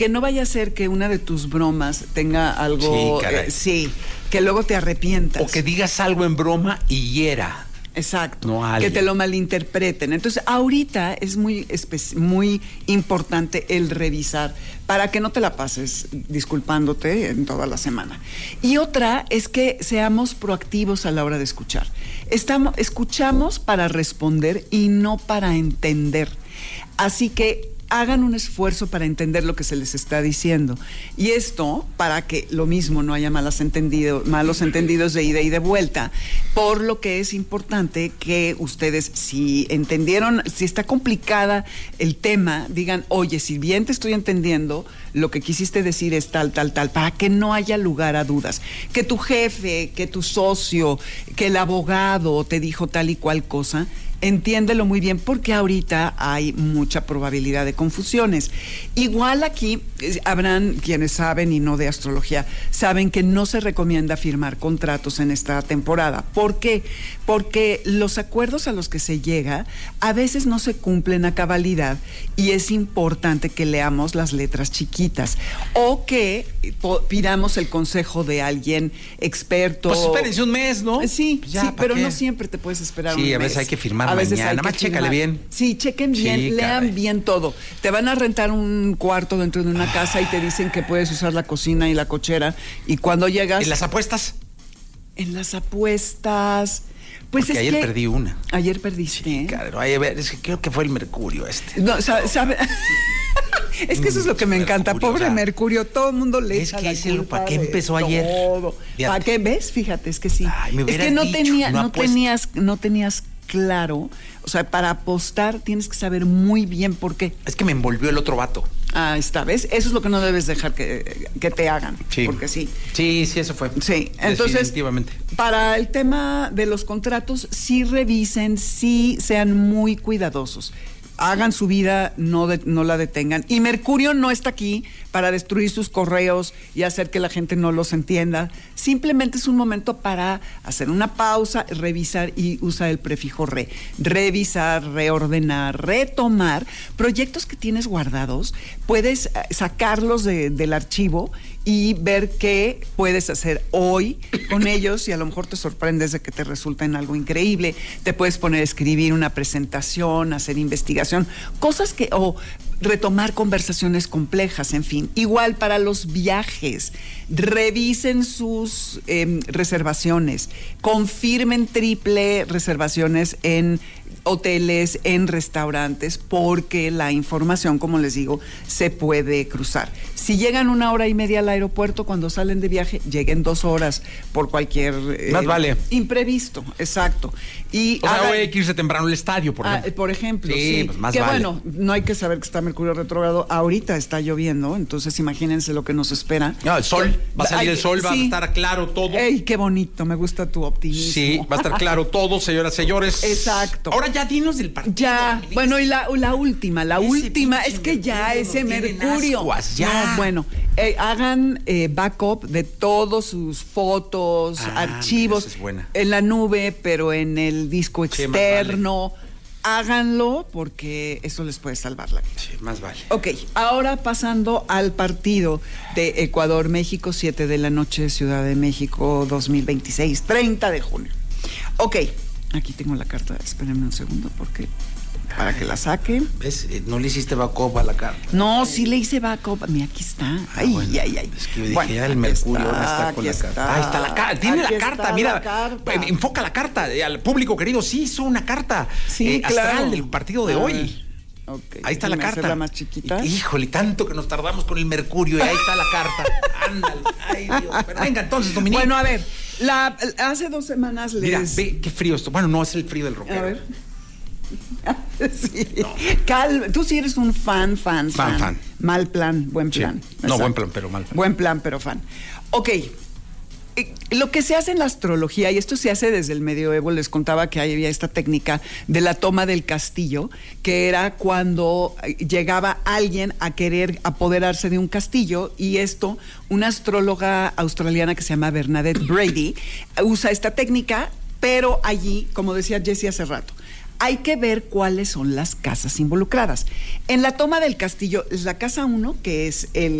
Que no vaya a ser que una de tus bromas tenga algo... Sí, caray. Sí, que luego te arrepientas. O que digas algo en broma y hiera. Exacto, No que te lo malinterpreten. Entonces, ahorita es muy importante el revisar para que no te la pases disculpándote en toda la semana. Y otra es que seamos proactivos a la hora de escuchar. Escuchamos para responder y no para entender. Así que hagan un esfuerzo para entender lo que se les está diciendo. Y esto, para que lo mismo no haya malos entendidos de ida y de vuelta, por lo que es importante que ustedes, si entendieron, si está complicada el tema, digan, oye, si bien te estoy entendiendo, lo que quisiste decir es tal, para que no haya lugar a dudas. Que tu jefe, que tu socio, que el abogado te dijo tal y cual cosa, entiéndelo muy bien porque ahorita hay mucha probabilidad de confusiones. Igual aquí habrán quienes saben y no de astrología, saben que no se recomienda firmar contratos en esta temporada. ¿Por qué? Porque los acuerdos a los que se llega a veces no se cumplen a cabalidad y es importante que leamos las letras chiquitas o que pidamos el consejo de alguien experto. Pues espérense un mes, ¿no? Sí, ya, sí, pero qué? No siempre te puedes esperar un mes. Sí, a veces hay que firmar a veces mañana. Nada más chécale bien. Sí, chequen bien, Sí, lean caray. bien todo. Te van a rentar un cuarto dentro de una casa y te dicen que puedes usar la cocina y la cochera. Y cuando llegas... ¿En las apuestas? En las apuestas... Pues porque es ayer perdí una. Ayer perdiste, Sí, claro. Ay, a ver, es que creo que fue el Mercurio este. No, sabe... Es que eso es lo que me encanta. Mercurio, Pobre o sea, Mercurio, todo el mundo le es echa que la ese lo- culpa ¿para qué de empezó ayer? todo. Fíjate. ¿Para qué ves? Fíjate, es que sí. Ay, me es hubieras que no, dicho, no tenías claro. O sea, para apostar tienes que saber muy bien por qué. Es que me envolvió el otro vato. Ah, esta vez. Eso es lo que no debes dejar que te hagan. Sí. Porque sí. Sí, eso fue. Sí, entonces, definitivamente. para el tema de los contratos, sí revisen, sí sean muy cuidadosos. Hagan su vida, no la detengan. Y Mercurio no está aquí para destruir sus correos y hacer que la gente no los entienda. Simplemente es un momento para hacer una pausa, revisar y usa el prefijo re. Revisar, reordenar, retomar. Proyectos que tienes guardados, puedes sacarlos del archivo y ver qué puedes hacer hoy con ellos y a lo mejor te sorprendes de que te resulta en algo increíble. Te puedes poner a escribir una presentación, hacer investigación, cosas que, o retomar conversaciones complejas, en fin. Igual para los viajes, revisen sus reservaciones, confirmen triple reservaciones en hoteles, en restaurantes, porque la información, como les digo, se puede cruzar. Si llegan 1 hora y media al aeropuerto, cuando salen de viaje, lleguen 2 horas por cualquier Más vale. imprevisto, exacto. Y O sea, hay que irse temprano al estadio, por ejemplo, Sí, sí. pues más que vale. bueno, no hay que saber que está Mercurio retrógrado. Ahorita está lloviendo, entonces imagínense lo que nos espera. No, el sol, va a salir el sol, va a sí. estar claro todo. ¡Ey, qué bonito! Me gusta tu optimismo. Sí, va a estar claro todo, señoras, señores. Exacto. Ahora ya dinos del partido. Ya, bueno, y la última, Ese pinche es que ya Mercurio ese lo tienen Mercurio. ascuas, ya. No, bueno, hagan backup de todos sus fotos, archivos esa es buena. en la nube, pero en el disco Sí, más externo. Háganlo porque eso les puede salvar la vida. Sí, más vale. Ok, ahora pasando al partido de Ecuador-México, 7 de la noche, Ciudad de México, 2026, 30 de junio. Ok, aquí tengo la carta, espérenme un segundo porque para que la saque. ¿Ves? No le hiciste backup a la carta. No, sí le hice backup. Mira, aquí está. Ay, bueno. ay, ay. Es que yo dije, Bueno, ya el aquí Mercurio no está aquí con la carta. está. Ahí está la carta. Tiene Aquí la carta, está mira. la carta. Enfoca la carta. Al público querido, sí hizo una carta Sí, astral claro. del partido de A hoy. ver, ok, Ahí está la déjame carta. hacerla más chiquita. Híjole, tanto que nos tardamos con el Mercurio y ahí está la carta. Ándale. Ay, Dios. Pero venga, entonces, Dominique. Bueno, a ver, hace 2 semanas les... Mira, ve qué frío esto. Bueno, no es el frío del rockero. A ver. Sí. Tú sí eres un fan. Fan. Mal plan, buen Sí. plan. No, Exacto. buen plan, pero mal plan. Buen plan, pero fan. Ok. Lo que se hace en la astrología, y esto se hace desde el medioevo, les contaba que había esta técnica de la toma del castillo, que era cuando llegaba alguien a querer apoderarse de un castillo, y esto, una astróloga australiana que se llama Bernadette Brady, usa esta técnica, pero allí, como decía Jessie hace rato, hay que ver cuáles son las casas involucradas. En la toma del castillo, es la casa 1, que es